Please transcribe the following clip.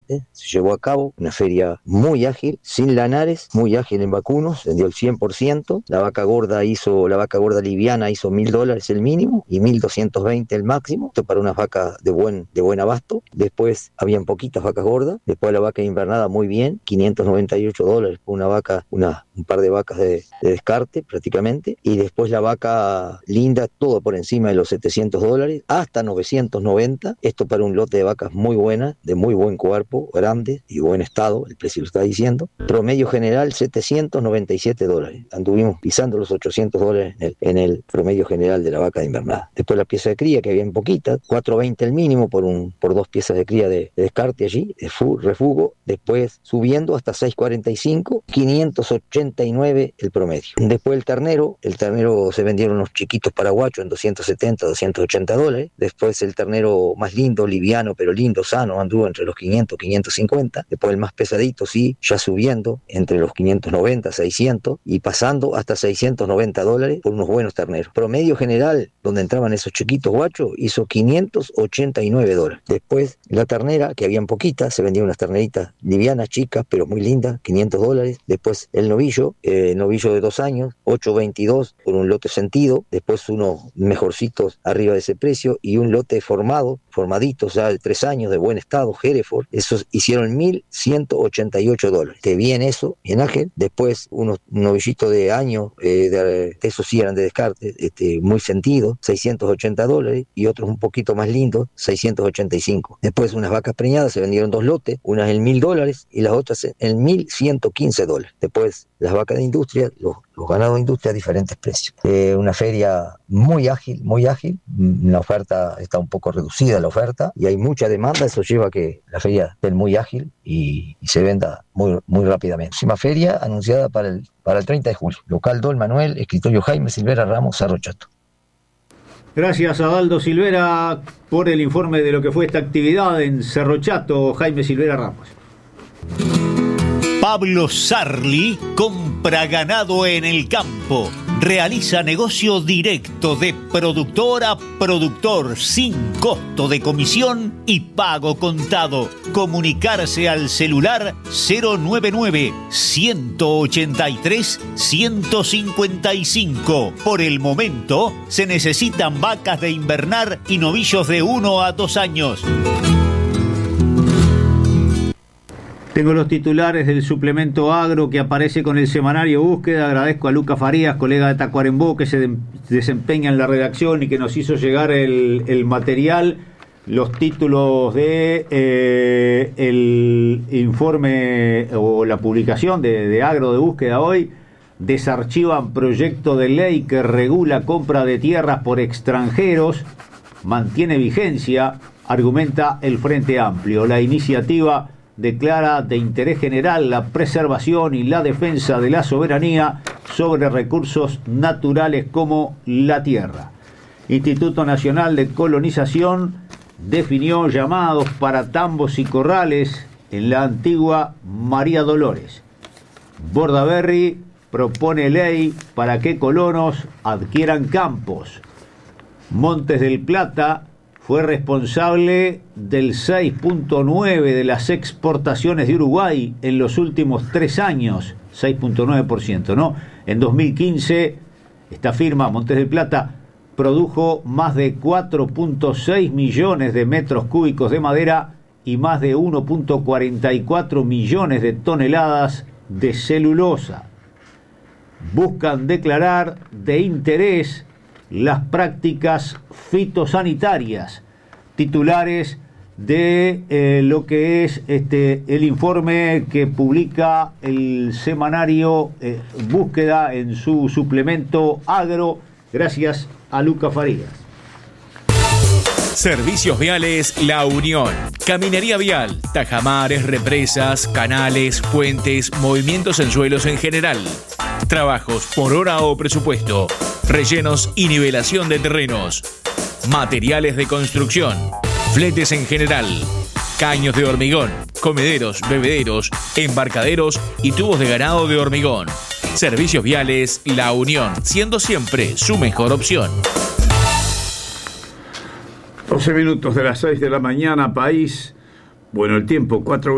se llevó a cabo una feria muy ágil, sin lanares, muy ágil en vacunos, vendió el 100%, la vaca gorda liviana hizo $1.000 el mínimo y 1.220 el máximo, esto para unas vacas de buen abasto. Después habían poquitas vacas gordas, después la vaca invernada muy bien, $598 por una vaca, un par de vacas de descarte prácticamente, y después la vaca linda, todo por encima de los $700, hasta 990, esto para un lote de vacas muy buenas, de muy buen cuerpo, grandes y buen estado, el precio lo está diciendo. Promedio general $797, anduvimos pisando los $800 en el promedio general de la vaca de invernada. Después la pieza de cría, que habían poquitas, $420 el mínimo por dos piezas de cría de descarte allí, de refugo, después subiendo hasta $645, $589 el promedio. Después el ternero se vendieron unos chiquitos paraguachos en $270, $280. Después el ternero más lindo, liviano, pero lindo, sano, anduvo entre los 500, 550. Después el más pesadito, sí, ya subiendo entre los 590, 600 y pasando hasta $690 por unos buenos terneros. Promedio general, donde entraban esos chiquitos guachos, hizo $589. Después la ternera, que habían poquitas, se vendían unas terneritas livianas, chicas, pero muy lindas, $500. Después el novillo de 2 años, $822 por un lote sentido. Después unos mejorcitos arriba de ese precio y un lote formaditos ya de 3 años, de buen estado, Hereford, esos hicieron $1.188. Qué bien eso, bien ágil. Después un novillito de año, esos sí eran de descarte, muy sentido, $680, y otros un poquito más lindos, $685. Después unas vacas preñadas, se vendieron 2 lotes, unas en $1.000 y las otras en $1.115. Después las vacas de industria, los ganados de industria a diferentes precios. Una feria muy ágil, la oferta está un poco reducida, la oferta, y hay mucha demanda, eso lleva a que la feria esté muy ágil y se venda muy, muy rápidamente. Próxima feria anunciada para el 30 de julio. Local Don Manuel, escritorio Jaime Silvera Ramos, Cerro Chato. Gracias a Adaldo Silvera por el informe de lo que fue esta actividad en Cerro Chato. Jaime Silvera Ramos. Pablo Sarli compra ganado en el campo. Realiza negocio directo de productor a productor sin costo de comisión y pago contado. Comunicarse al celular 099-183-155. Por el momento se necesitan vacas de invernar y novillos de 1 a 2 años. Tengo los titulares del suplemento agro que aparece con el semanario Búsqueda. Agradezco a Luca Farías, colega de Tacuarembó, que se desempeña en la redacción y que nos hizo llegar el material. Los títulos de el informe o la publicación de Agro de Búsqueda hoy: desarchivan proyecto de ley que regula compra de tierras por extranjeros, mantiene vigencia, argumenta el Frente Amplio. La iniciativa declara de interés general la preservación y la defensa de la soberanía sobre recursos naturales como la tierra. Instituto Nacional de Colonización definió llamados para tambos y corrales en la antigua María Dolores. Bordaberry propone ley para que colonos adquieran campos. Montes del Plata fue responsable del 6.9% de las exportaciones de Uruguay en los últimos 3 años, 6.9%, ¿no? En 2015, esta firma, Montes del Plata, produjo más de 4.6 millones de metros cúbicos de madera y más de 1.44 millones de toneladas de celulosa. Buscan declarar de interés las prácticas fitosanitarias. Titulares de lo que es el informe que publica el semanario Búsqueda en su suplemento Agro, gracias a Luca Farías. Servicios Viales La Unión. Caminaría vial, tajamares, represas, canales, puentes, movimientos en suelos en general. Trabajos por hora o presupuesto. Rellenos y nivelación de terrenos. Materiales de construcción. Fletes en general. Caños de hormigón. Comederos, bebederos, embarcaderos y tubos de ganado de hormigón. Servicios Viales La Unión, siendo siempre su mejor opción. 12 minutos de las 6 de la mañana, país. Bueno, el tiempo, 4